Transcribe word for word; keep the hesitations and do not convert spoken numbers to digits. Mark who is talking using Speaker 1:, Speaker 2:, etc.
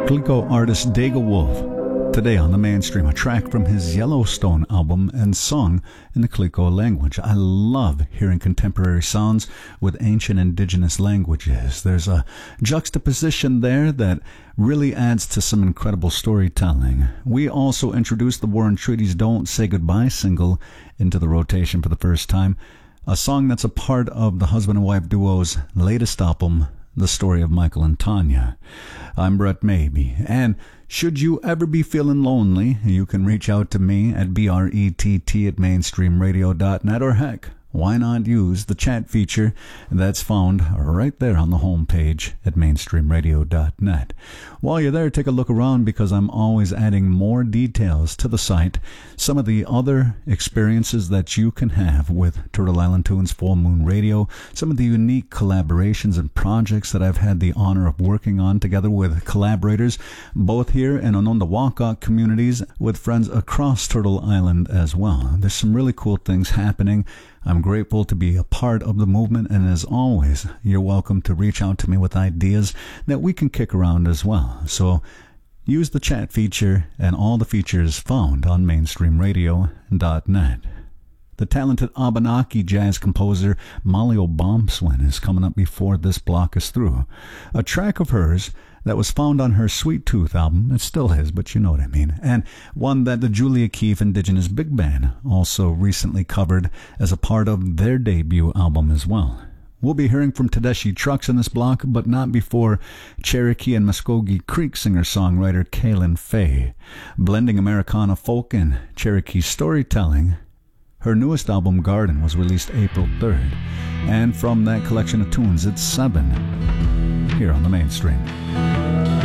Speaker 1: Glico artist Dega Wolf. Today on the Mainstream, a track from his Yellowstone album and sung in the Glico language. I love hearing contemporary sounds with ancient indigenous languages. There's a juxtaposition there that really adds to some incredible storytelling. We also introduced the War and Treaty's Don't Say Goodbye single into the rotation for the first time, a song that's a part of the husband and wife duo's latest album, The Story of Michael and Tanya. I'm Brett Maybe, and should you ever be feeling lonely, you can reach out to me at B R E T T at mainstream radio dot net, or heck, why not use the chat feature that's found right there on the homepage at mainstream radio dot net. While you're there, take a look around because I'm always adding more details to the site, some of the other experiences that you can have with Turtle Island Tunes Full Moon Radio, some of the unique collaborations and projects that I've had the honor of working on together with collaborators, both here in Onondaga communities, with friends across Turtle Island as well. There's some really cool things happening. I'm grateful to be a part of the movement, and as always, you're welcome to reach out to me with ideas that we can kick around as well. So use the chat feature and all the features found on mainstream radio dot net. The talented Abenaki jazz composer Molly O'Bombswin is coming up before this block is through. A track of hers that was found on her Sweet Tooth album, it still is, but you know what I mean, and one that the Julia Keefe Indigenous Big Band also recently covered as a part of their debut album as well. We'll be hearing from Tedeschi Trucks in this block, but not before Cherokee and Muskogee Creek singer-songwriter Kaylin Faye. Blending Americana folk and Cherokee storytelling, her newest album, Garden, was released April third. And from that collection of tunes, it's seven here on the Mainstream.